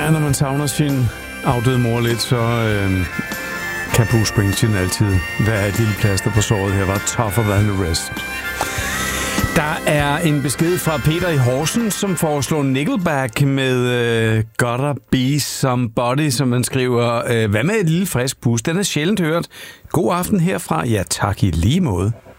Ja, når man savner sin afdøde mor lidt, så kan Bruce Springsteen altid være et lille plaster på såret. Her var tougher than the rest. Der er en besked fra Peter i Horsens, som foreslår Nickelback med Gotta Be Somebody, som man skriver. Hvad med et lille frisk pust? Den er sjældent hørt. God aften herfra. Ja, tak i lige måde.